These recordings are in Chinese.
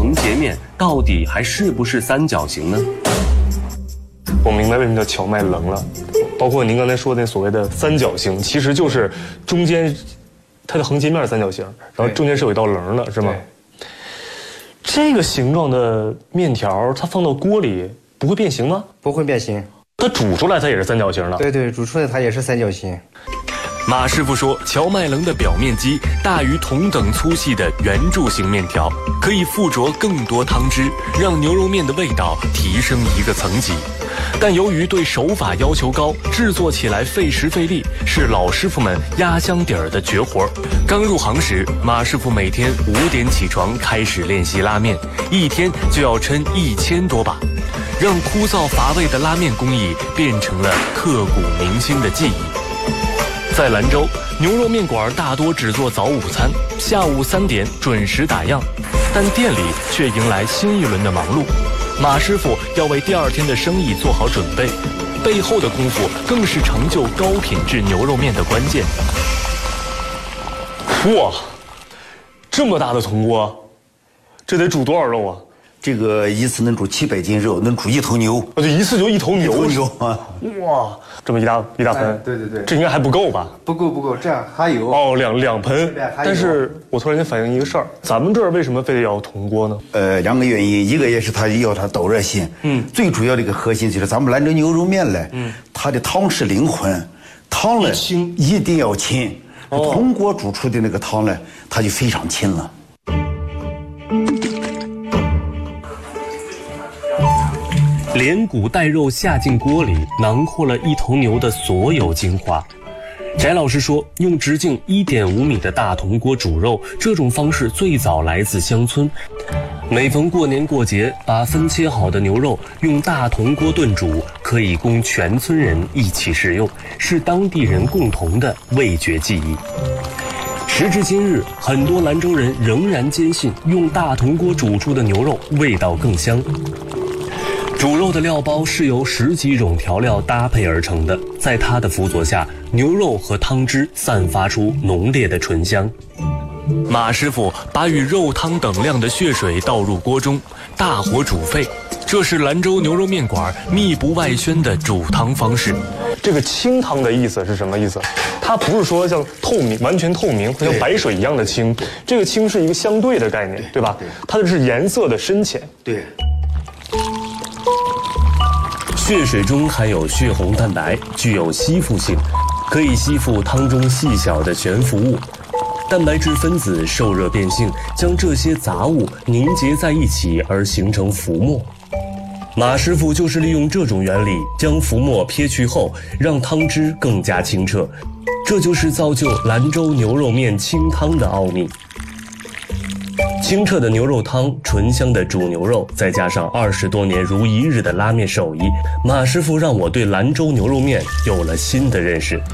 横截面到底还是不是三角形呢？ 我明白为什么叫荞麦棱了，包括您刚才说的那所谓的三角形，其实就是中间它的横截面是三角形，然后中间是有一道棱的，是吗？这个形状的面条，它放到锅里不会变形吗？ 不会变形。 它煮出来它也是三角形的。 对，煮出来它也是三角形。 马师傅说，荞麦棱的表面积大于同等粗细的圆柱形面条，可以附着更多汤汁，让牛肉面的味道提升一个层级。但由于对手法要求高，制作起来费时费力，是老师傅们压箱底儿的绝活。刚入行时，马师傅每天5点起床开始练习拉面，一天就要抻1000多把，让枯燥乏味的拉面工艺变成了刻骨铭心的记忆。在兰州，牛肉面馆大多只做早午餐，下午3点准时打烊，但店里却迎来新一轮的忙碌。马师傅要为第2天的生意做好准备，背后的功夫更是成就高品质牛肉面的关键。 哇，这么大的铜锅，这得煮多少肉啊？ 这个一次能煮700斤肉，能煮1头牛。 就一次就1头牛。 1头牛啊！ 哇，这么一大盆。 对， 这应该还不够吧？ 不够，这样还有。 哦，两盆。但是我突然间反映一个事儿，咱们这儿为什么非得要铜锅呢 ？2个原因，一个也是它要它导热性，最主要的一个核心就是咱们兰州牛肉面呢，它的汤是灵魂，汤呢一定要清，铜锅煮出的那个汤呢，它就非常清了。 连骨带肉下进锅里，囊括了1头牛的所有精华。翟老师说，用直径1.5米的大铜锅煮肉，这种方式最早来自乡村。每逢过年过节，把分切好的牛肉用大铜锅炖煮，可以供全村人一起食用，是当地人共同的味觉记忆。时至今日，很多兰州人仍然坚信，用大铜锅煮出的牛肉味道更香。煮肉的料包是由10几种调料搭配而成的，在它的辅佐下，牛肉和汤汁散发出浓烈的醇香。马师傅把与肉汤等量的血水倒入锅中，大火煮沸，这是兰州牛肉面馆秘不外宣的煮汤方式。 这个清汤的意思是什么意思？它不是说像透明、完全透明，像白水一样的清，这个清是一个相对的概念，对吧？它的是颜色的深浅。 对。 血水中含有血红蛋白，具有吸附性，可以吸附汤中细小的悬浮物。蛋白质分子受热变性，将这些杂物凝结在一起而形成浮沫。马师傅就是利用这种原理，将浮沫撇去后，让汤汁更加清澈。这就是造就兰州牛肉面清汤的奥秘。清澈的牛肉汤，醇香的煮牛肉，再加上20多年如一日的拉面手艺，马师傅让我对兰州牛肉面有了新的认识。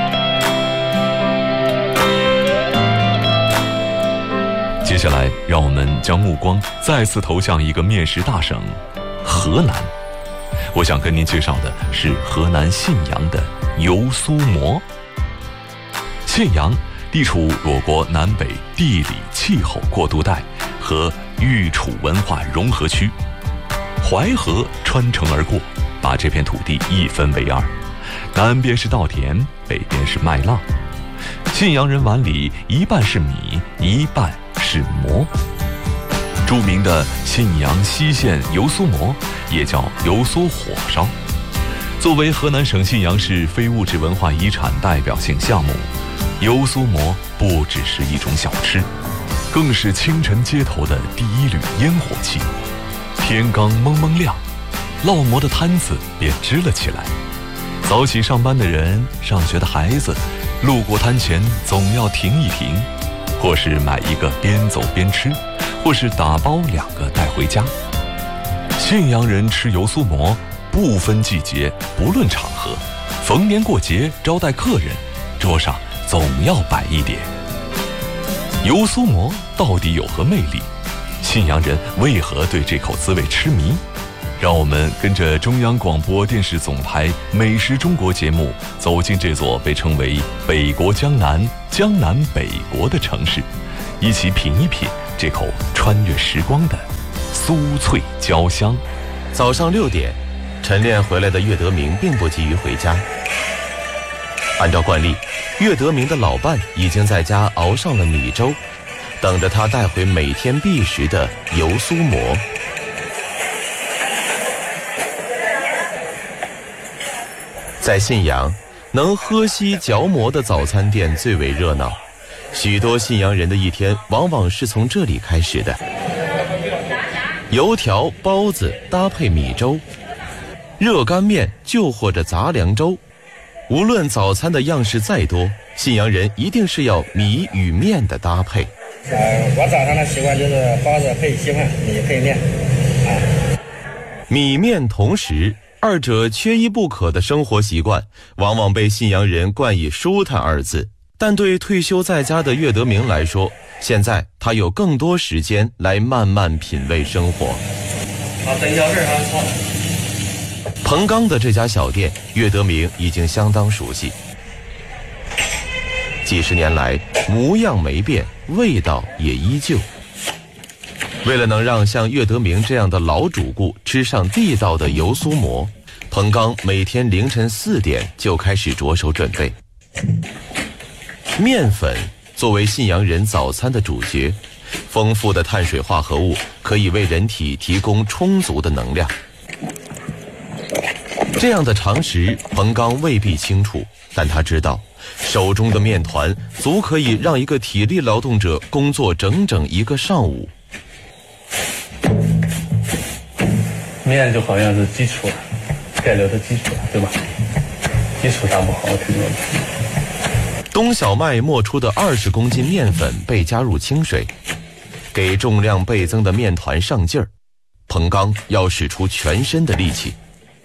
接下来，让我们将目光再次投向一个面食大省——河南。我想跟您介绍的是河南信阳的油酥馍。信阳地处我国南北地理气候过渡带和豫楚文化融合区，淮河穿城而过，把这片土地一分为2，南边是稻田，北边是麦浪。信阳人碗里一半是米，一半是馍。著名的信阳西县油酥馍也叫油酥火烧，作为河南省信阳市非物质文化遗产代表性项目，油酥馍不只是一种小吃，更是清晨街头的第一缕烟火气。天刚蒙蒙亮，烙馍的摊子便支了起来。早起上班的人，上学的孩子，路过摊前总要停一停，或是买一个边走边吃，或是打包2个带回家。信阳人吃油酥馍不分季节，不论场合，逢年过节招待客人，桌上总要摆一点。油酥馍到底有何魅力？信阳人为何对这口滋味痴迷？让我们跟着中央广播电视总台《美食中国》节目，走进这座被称为北国江南、江南北国的城市，一起品一品这口穿越时光的酥脆焦香。 早上6点，晨练回来的岳德明并不急于回家。按照惯例，岳德明的老伴已经在家熬上了米粥，等着他带回每天必食的油酥馍。在信阳，能喝稀嚼馍的早餐店最为热闹，许多信阳人的一天往往是从这里开始的。油条、包子搭配米粥，热干面就或者杂粮粥。无论早餐的样式再多，信阳人一定是要米与面的搭配。 我早上的习惯就是包子配稀饭，米配面。 米面同时，二者缺一不可的生活习惯，往往被信阳人冠以舒坦二字。但对退休在家的岳德明来说，现在他有更多时间来慢慢品味生活。 好，等小事啊，好。 彭刚的这家小店，岳德明已经相当熟悉。几十年来，模样没变，味道也依旧。为了能让像岳德明这样的老主顾吃上地道的油酥馍，彭刚每天凌晨4点就开始着手准备。面粉作为信阳人早餐的主角，丰富的碳水化合物可以为人体提供充足的能量。这样的常识，彭刚未必清楚，但他知道，手中的面团足可以让一个体力劳动者工作整整1个上午。 面就好像是基础，盖楼的基础，对吧？基础打不好，挺多的。 冬小麦磨出的20公斤面粉被加入清水，给重量倍增的面团上劲儿。彭刚要使出全身的力气，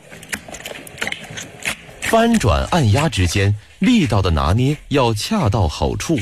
翻转按压之间，力道的拿捏要恰到好处。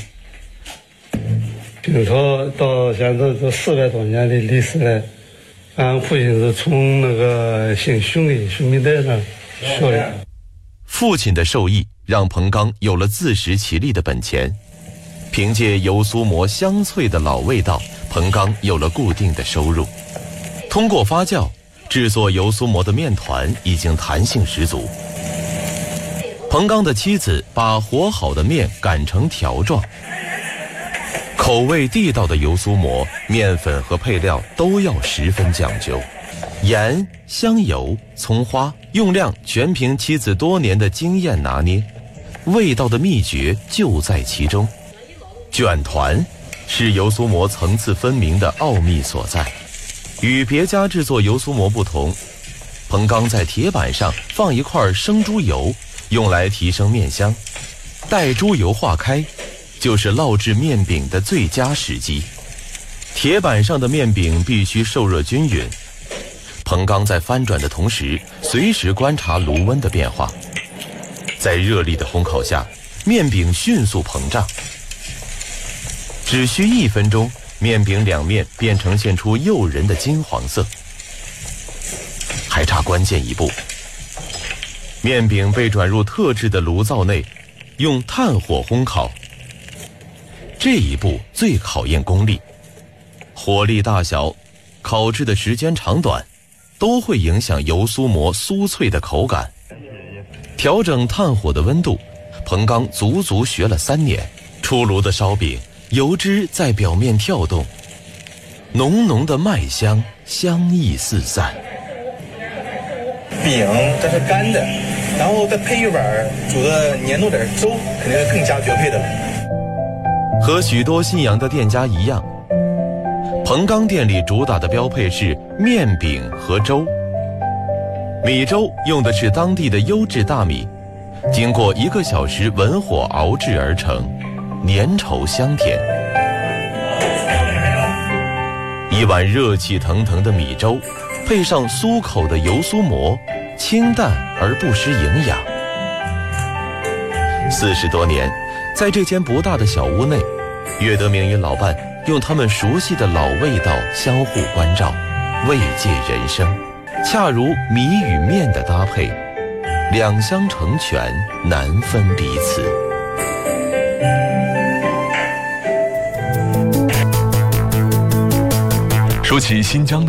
清朝到现在这400多年的历史来，俺父亲是从那个姓熊的熊明代那学的。 父亲的授意让彭刚有了自食其力的本钱，凭借油酥馍香脆的老味道，彭刚有了固定的收入。通过发酵，制作油酥馍的面团已经弹性十足。彭刚的妻子把和好的面擀成条状。口味地道的油酥馍，面粉和配料都要十分讲究，盐、香油、葱花用量全凭妻子多年的经验拿捏，味道的秘诀就在其中。卷团是油酥馍层次分明的奥秘所在。与别家制作油酥馍不同，彭刚在铁板上放一块生猪油，用来提升面香。待猪油化开，就是烙制面饼的最佳时机。铁板上的面饼必须受热均匀。彭刚在翻转的同时，随时观察炉温的变化。在热力的烘烤下，面饼迅速膨胀。只需1分钟，面饼两面便呈现出诱人的金黄色。还差关键一步，面饼被转入特制的炉灶内，用炭火烘烤。这一步最考验功力，火力大小、烤制的时间长短，都会影响油酥馍酥脆的口感。调整炭火的温度，彭刚足足学了3年。出炉的烧饼，油脂在表面跳动，浓浓的麦香香意四散。 饼这是干的，然后再配一碗煮的粘度点粥，肯定是更加绝配的了。 和许多信阳的店家一样，彭刚店里主打的标配是面饼和粥。米粥用的是当地的优质大米，经过1个小时文火熬制而成，粘稠香甜。一碗热气腾腾的米粥，配上酥口的油酥馍，清淡而不失营养。40多年，在这间不大的小屋内，岳德明与老伴用他们熟悉的老味道相互关照，慰藉人生。恰如米与面的搭配，两相成全，难分彼此。 说起新疆的